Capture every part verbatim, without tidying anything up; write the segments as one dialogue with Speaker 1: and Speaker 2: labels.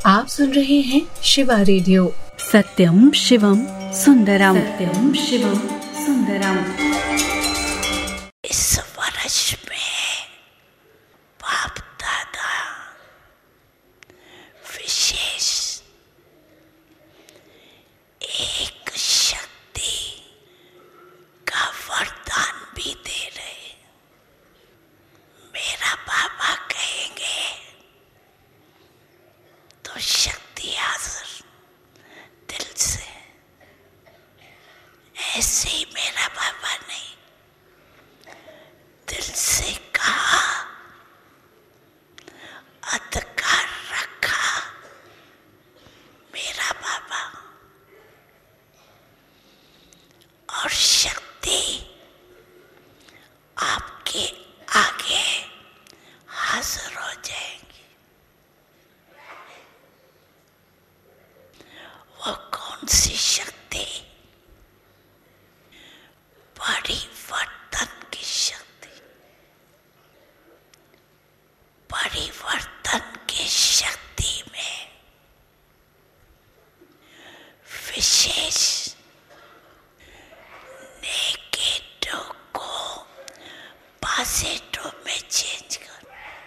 Speaker 1: आप सुन रहे हैं शिवा रेडियो।
Speaker 2: सत्यम शिवम सुंदरम, सत्यम शिवम सुंदरम।
Speaker 3: इस वर्ष में बाप दादा विशेष एक शक्ति का वरदान भी दे रहे। मेरा बाबा कहेंगे तो शक्ति हाजिर दिल से। ऐसे ही मेरा बाबा नहीं, दिल से कहा, अधिकार रखा मेरा बाबा, और शक्ति आपके आगे हाजिर हो जाएगी। वो कौन सी शक्ति? परिवर्तन की शक्ति। परिवर्तन की शक्ति में विशेष नेगेटिव को पॉजिटिव में चेंज कर,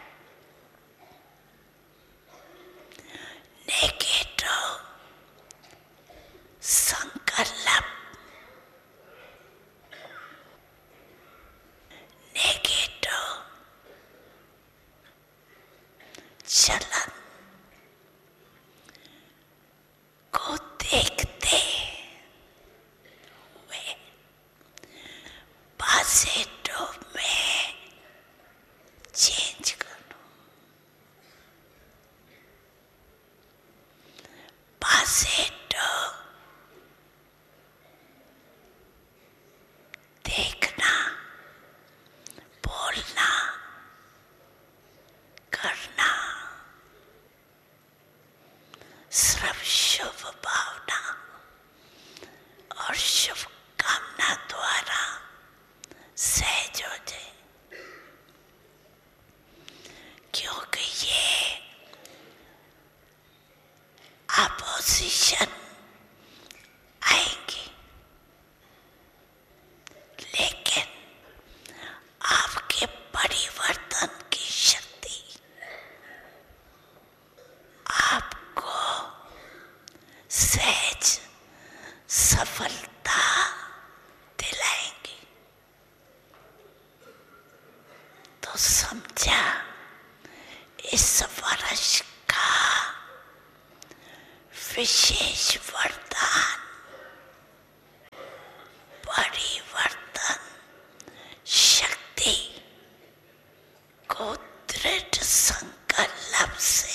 Speaker 3: नेगेटिव संकल्प, नेगेटिव चलन को देखते हुए पॉजिटिव में चेंज करो। पॉजिटिव देखना, बोलना, करना, सिर्फ शुभ भावना और शुभ कामना द्वारा सहज हो जाए, क्योंकि ये अपोजिशन आएंगी, लेकिन आपके परिवर्तन की शक्ति आपको सहज सफलता दिलाएंगी। तो समझा इस वर्ष का विशेष वरदान परिवर्तन शक्ति को दृढ़ संकल्प से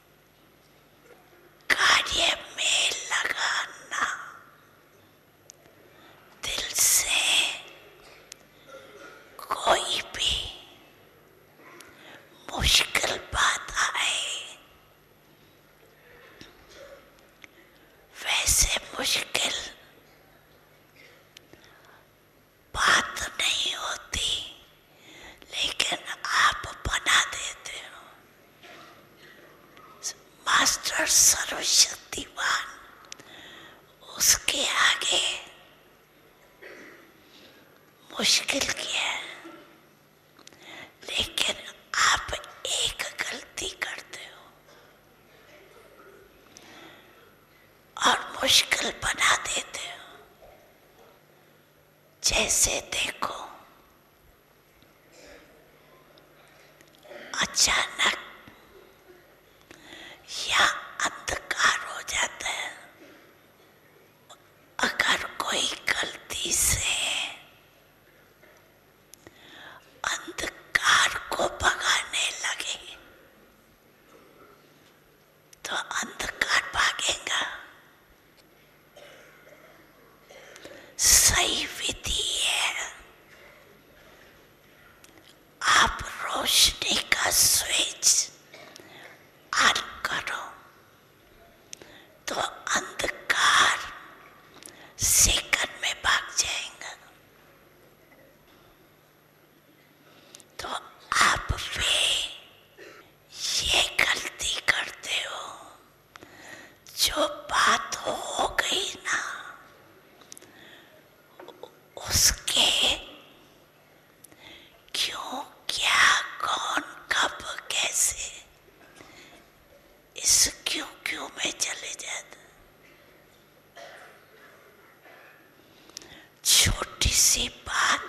Speaker 3: कार्य में लगाना। दिल से कोई भी मुश्किल बात आए, वैसे मुश्किल बात नहीं होती, लेकिन आप बना देते हो। मास्टर सर्वशक्तिवान, उसके आगे मुश्किल क्या है? लेकिन आप एक गलती करते हो और मुश्किल बना देते हो। जैसे देखो, अचानक या अंधकार हो जाता है। अगर कोई गलती से अंधकार को भगाने लगे तो अंधकार भागेगा। सही विधि है, आप रोशनी का स्विच ऑन करो। छोटी सी बात